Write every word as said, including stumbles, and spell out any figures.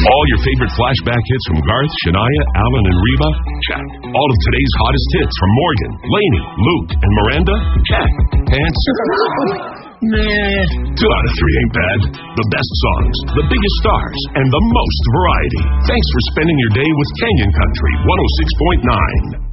All your favorite flashback hits from Garth, Shania, Alan, and Reba? Check. All of today's hottest hits from Morgan, Lainey, Luke, and Miranda? Check. Pants? Nah. Two out of three ain't bad. The best songs, the biggest stars, and the most variety. Thanks for spending your day with Canyon Country one oh six point nine.